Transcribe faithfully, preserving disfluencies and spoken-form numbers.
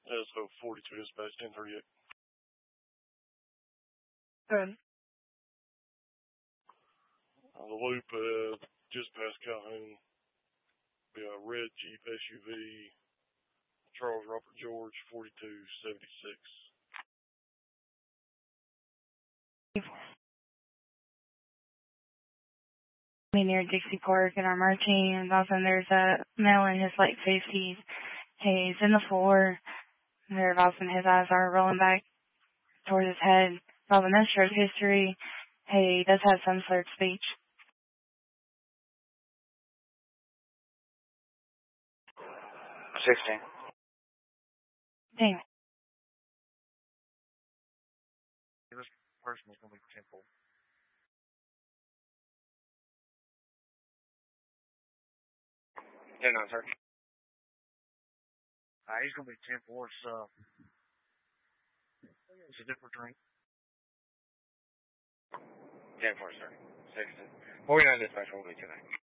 Yeah, so forty-two dispatch, ten thirty-eight. Good. On the loop, uh, just past Calhoun, be a red Jeep S U V, Charles Robert George, forty-two seventy-six. Near Dixie Park and I'm marching, and also there's a male in his late fifties. He's in the floor. There, also his eyes are rolling back towards his head. Also, no stroke history. He does have some slurred speech. Sixteen. Damn. This person is going to be Temple. ten nine, sir. Uh, he's going to be Temple. It's, uh, it's a different drink. ten four, sir. sixteen. forty-nine dispatch will be tonight.